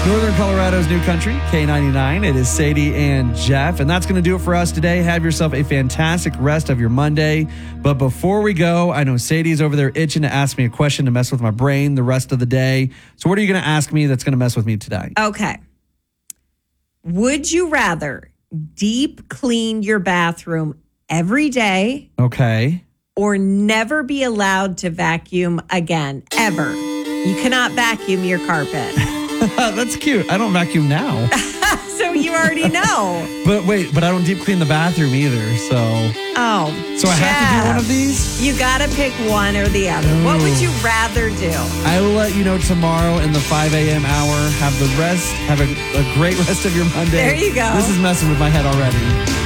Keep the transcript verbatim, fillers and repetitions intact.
Northern Colorado's New Country, K ninety-nine. It is Sadie and Jeff, and that's going to do it for us today. Have yourself a fantastic rest of your Monday. But before we go, I know Sadie's over there itching to ask me a question to mess with my brain the rest of the day. So what are you going to ask me that's going to mess with me today? Okay. Would you rather deep clean your bathroom every day Okay. or never be allowed to vacuum again, ever? You cannot vacuum your carpet. That's cute. I don't vacuum now. So you already know. But wait, but I don't deep clean the bathroom either, so... Oh, So I Jeff, have to do one of these? You got to pick one or the other. Ooh. What would you rather do? I will let you know tomorrow in the five a.m. hour. Have the rest. Have a, a great rest of your Monday. There you go. This is messing with my head already.